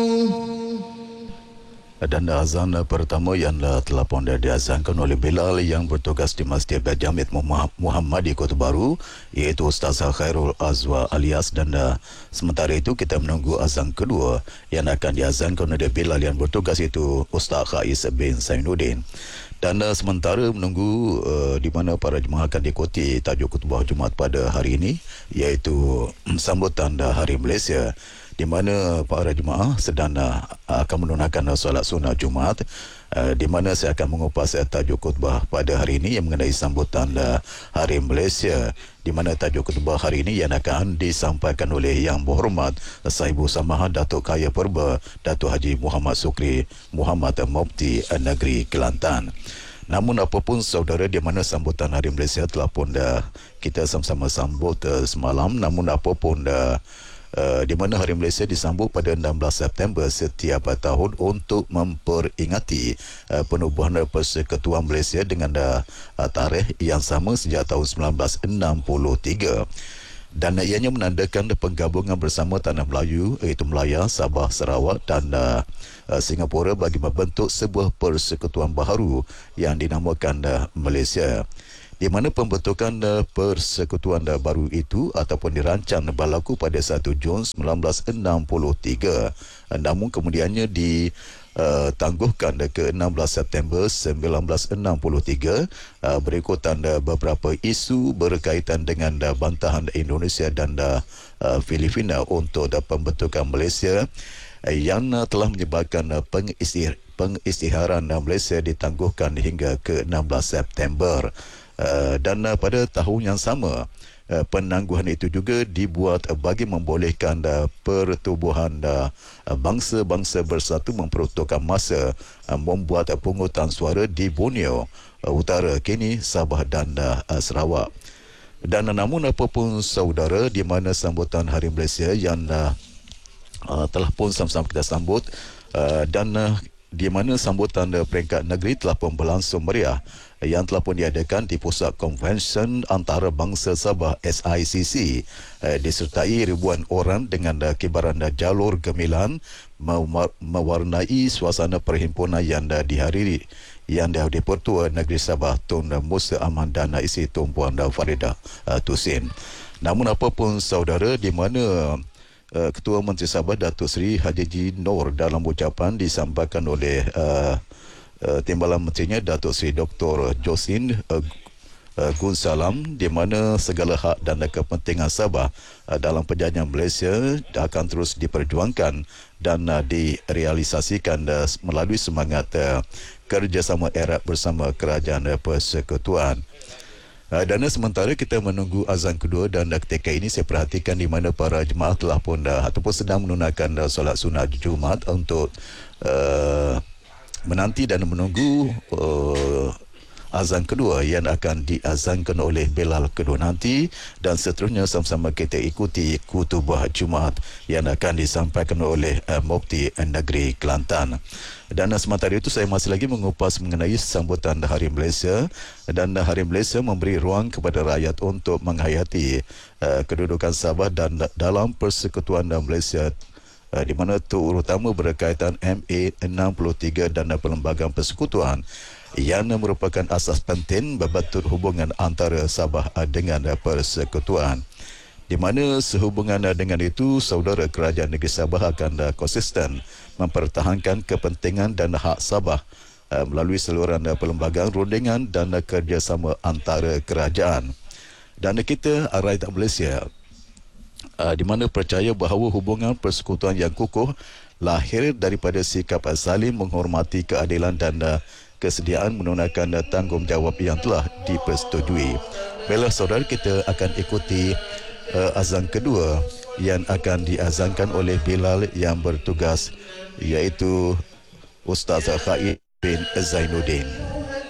Dan azan pertama yang telah pun diazankan oleh Bilal yang bertugas di Masjid Jamid Muhammadi Kota Baru, iaitu Ustaz Khairul Azwa alias, dan sementara itu kita menunggu azan kedua yang akan diazankan oleh Bilal yang bertugas, itu Ustaz Khais bin Zainuddin. Dan sementara menunggu di mana para jemaah akan diikuti tajuk khutbah Jumaat pada hari ini, iaitu sambutan Hari Malaysia, di mana para jemaah sedang akan menunaikan solat sunnah Jumaat, di mana saya akan mengupas tajuk khutbah pada hari ini yang mengenai sambutan Hari Malaysia, di mana tajuk khutbah hari ini yang akan disampaikan oleh Yang Berhormat Sahibu Samaha Datuk Kaya Perba Datuk Haji Muhammad Sukri Muhammad Mufti Negeri Kelantan. Namun apapun saudara, di mana sambutan Hari Malaysia telah pun kita sama-sama sambut semalam, namun apapun di mana Hari Malaysia disambut pada 16 September setiap tahun untuk memperingati penubuhan Persekutuan Malaysia dengan tarikh yang sama sejak tahun 1963. Dan ianya menandakan penggabungan bersama tanah Melayu, iaitu Melaya, Sabah, Sarawak dan Singapura bagi membentuk sebuah persekutuan baharu yang dinamakan Malaysia, di mana pembentukan persekutuan baru itu ataupun dirancang berlaku pada 1 Jun 1963, namun kemudiannya ditangguhkan ke 16 September 1963 berikutan beberapa isu berkaitan dengan bantahan Indonesia dan Filipina untuk pembentukan Malaysia, yang telah menyebabkan pengisytiharan Malaysia ditangguhkan hingga ke 16 September. Dan pada tahun yang sama, penangguhan itu juga dibuat bagi membolehkan pertubuhan bangsa-bangsa bersatu memperuntukkan masa membuat pungutan suara di Borneo Utara, kini Sabah dan Sarawak. Dan namun apapun saudara, di mana sambutan Hari Malaysia yang telah pun sama-sama kita sambut, dan di mana sambutan peringkat negeri telah pun berlangsung meriah, yang telah pun diadakan di Pusat Konvensyen Antarabangsa Sabah SICC, disertai ribuan orang dengan kibaran jalur gemilang mewarnai suasana perhimpunan yang dihadiri yang di-Pertua Negeri Sabah Tun Musa Aman dan Isi Tumpuan Faridah Tusin. Namun apapun saudara, di mana Ketua Menteri Sabah Datuk Seri Haji Noor dalam ucapan disampaikan oleh Timbalan Menterinya Datuk Seri Dr. Josin Gun Salam, di mana segala hak dan kepentingan Sabah dalam perjanjian Malaysia akan terus diperjuangkan dan direalisasikan melalui semangat kerjasama erat bersama Kerajaan Persekutuan. Dan sementara kita menunggu azan kedua, dan ketika ini saya perhatikan di mana para jemaah telah pun ataupun sedang menunaikan solat sunnah Jumaat untuk menanti dan menunggu azan kedua yang akan diazankan oleh Bilal kedua nanti, dan seterusnya sama-sama kita ikuti khutbah Jumaat yang akan disampaikan oleh Mufti Negeri Kelantan. Dan sementara itu saya masih lagi mengupas mengenai sambutan Hari Malaysia, dan Hari Malaysia memberi ruang kepada rakyat untuk menghayati kedudukan Sabah dan dalam Persekutuan Malaysia, di mana terutama berkaitan MA63 dan Perlembagaan Persekutuan yang merupakan asas penting berbatul hubungan antara Sabah dengan Persekutuan, di mana sehubungan dengan itu saudara, Kerajaan Negeri Sabah akan konsisten mempertahankan kepentingan dan hak Sabah melalui seluruhan perlembagaan, rundingan dan kerjasama antara kerajaan. Dan kita rakyat Malaysia, di mana percaya bahawa hubungan persekutuan yang kukuh lahir daripada sikap saling menghormati keadilan dan kesediaan menunaikan tanggungjawab yang telah dipersetujui. Baiklah saudara, kita akan ikuti azan kedua yang akan diazankan oleh Bilal yang bertugas, iaitu Ustaz Khais bin Zainuddin.